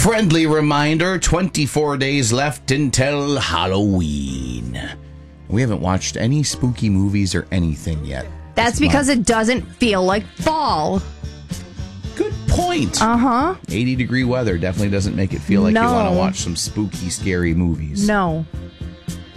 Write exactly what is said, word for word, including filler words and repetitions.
Friendly reminder, twenty-four days left until Halloween. We haven't watched any spooky movies or anything yet. That's because month. It doesn't feel like fall. Good point. Uh-huh. eighty degree weather definitely doesn't make it feel like no. you want to watch some spooky, scary movies. No.